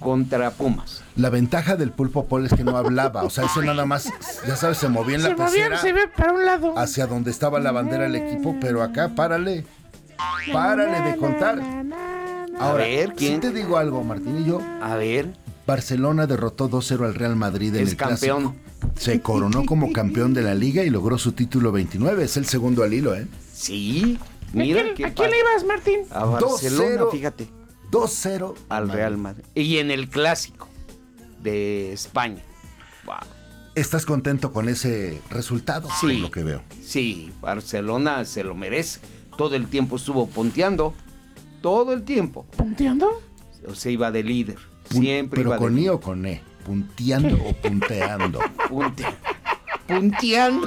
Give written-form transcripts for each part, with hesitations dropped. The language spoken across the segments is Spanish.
contra Pumas. La ventaja del Pulpo Paul es que no hablaba, o sea, ese nada más, ya sabes, se movía en la pecera se ve para un lado. hacia donde estaba la bandera del equipo, pero acá párale de contar. Ahora, A ver, ¿quién? si te digo algo, Martinillo, A ver, Barcelona derrotó 2-0 al Real Madrid en es el campeón. Clásico. Se coronó como campeón de la Liga y logró su título 29, es el segundo al hilo, ¿eh? Sí, mira ¿A quién le ibas, Martín? A Barcelona, 2-0. fíjate. 2-0 Al Real Madrid. Y en el Clásico de España. Wow. ¿Estás contento con ese resultado? Sí. Por lo que veo. Sí, Barcelona se lo merece. Todo el tiempo estuvo punteando. Todo el tiempo. ¿Punteando? O se iba de líder. Siempre ¿Pero iba con de I o con E? ¿Punteando o punteando? Punteando.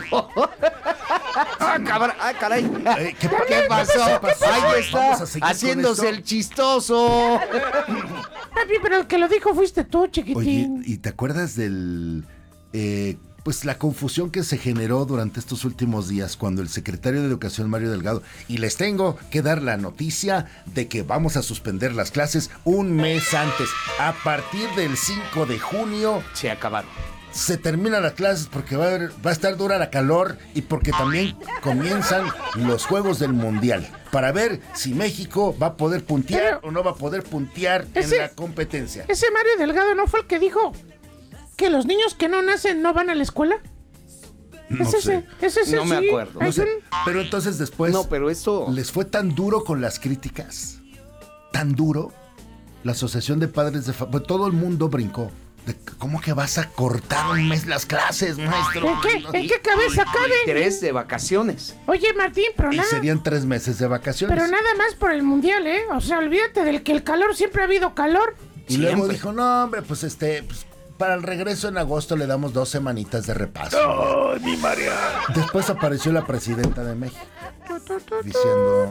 Caray. ¿Qué pasó? Ahí está, ¿Vamos a seguir con haciéndose esto? el chistoso. Papi, pero el que lo dijo fuiste tú, Oye, chiquitín. ¿y te acuerdas del... pues la confusión que se generó durante estos últimos días cuando el secretario de Educación, Mario Delgado, y les tengo que dar la noticia de que vamos a suspender las clases un mes antes. A partir del 5 de junio Se acabaron. se terminan las clases porque va a estar dura la calor y porque también comienzan los Juegos del Mundial para ver si México va a poder puntear o no va a poder puntear en la competencia. ¿Ese Mario Delgado no fue el que dijo que los niños que no nacen no van a la escuela? No ¿Es sé. ese? No me sí. acuerdo. No Hay sé, un- pero entonces después No, pero esto... les fue tan duro con las críticas, tan duro, la Asociación de Padres de Familia, todo el mundo brincó. ¿Cómo que vas a cortar un mes las clases, maestro? ¿En qué cabeza caben? 3 de vacaciones. Oye, Martín, pero Y nada. serían 3 meses de vacaciones. Pero nada más por el mundial, ¿eh? O sea, olvídate del que el calor siempre ha habido calor. Y luego Siempre. dijo, no, hombre, pues para el regreso en agosto le damos 2 semanitas de repaso. ¡Ay, mi María! Después apareció la presidenta de México diciendo,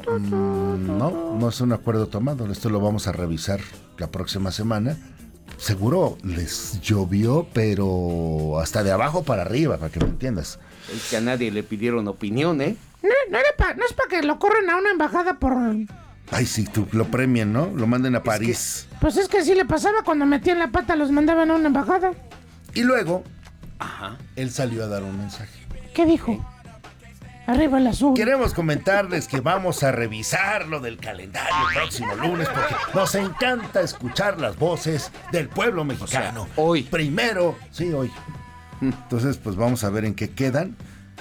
no es un acuerdo tomado, esto lo vamos a revisar la próxima semana. Seguro les llovió, pero hasta de abajo para arriba, para que me entiendas. Es que a nadie le pidieron opinión, ¿eh? No es para que lo corran a una embajada por... Ay, sí, tú lo premien, ¿no? Lo manden a París. Pues es que así le pasaba cuando metían la pata, los mandaban a una embajada. Y luego, Ajá. él salió a dar un mensaje. ¿Qué dijo? Arriba el azul. Queremos comentarles que vamos a revisar lo del calendario el próximo lunes porque nos encanta escuchar las voces del pueblo mexicano. O sea, hoy. Primero, sí, hoy. Entonces, pues vamos a ver en qué quedan.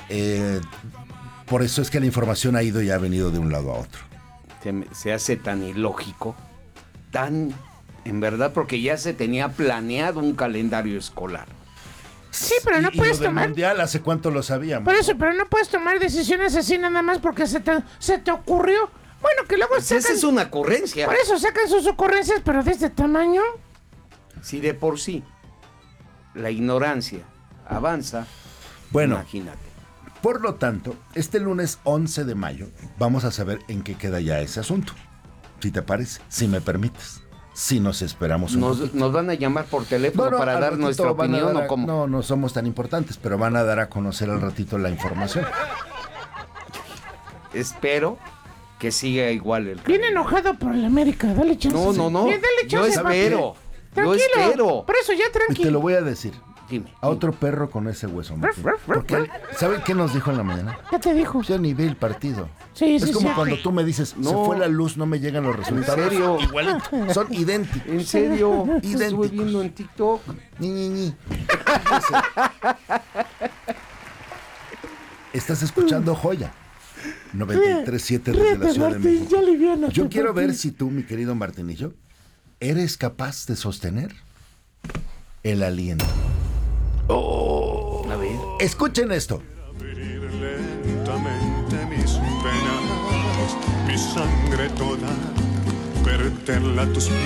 Por eso es que la información ha ido y ha venido de un lado a otro. Se hace tan ilógico, en verdad, porque ya se tenía planeado un calendario escolar. Sí, pero no Y puedes lo del tomar... mundial, ¿hace cuánto lo sabíamos? Por eso, pero no puedes tomar decisiones así nada más porque se te ocurrió. Bueno, que luego Pues esa es una ocurrencia. Por eso sacan sus ocurrencias, pero de este tamaño. Si de por sí la ignorancia avanza, Bueno, imagínate. por lo tanto, este lunes 11 de mayo vamos a saber en qué queda ya ese asunto. Si te parece, si me permites. Si nos esperamos un poquito. Nos van a llamar por teléfono Bueno, para al dar ratito nuestra van a opinión dar o cómo. No somos tan importantes, pero van a dar a conocer al ratito la información. Espero que siga igual el Viene enojado por el América, dale chance. No. Bien, dale Yo chance, papi. espero. Yo Tranquilo. espero. Por eso ya Y te lo tranquilo. voy a decir. Dime. A otro perro con ese hueso. Martín. Porque, ¿saben qué nos dijo en la mañana? ¿Qué te dijo? Yo ni vi el partido. Sí, Es como sí. cuando tú me dices, se No. fue la luz, no me llegan los resultados. serio? Igualito. Son idénticos. En serio, Idénticos. estuve viendo en TikTok. Ni. Fíjese. Estás escuchando Joya 93.7 desde la Ríete, Ciudad de Martín, México. ya aliviánate, Yo quiero Martín. ver si tú, mi querido Martinillo, eres capaz de sostener el aliento. A ver. Escuchen esto. Abrir lentamente mis penas, mi sangre toda, verterla a tus pies.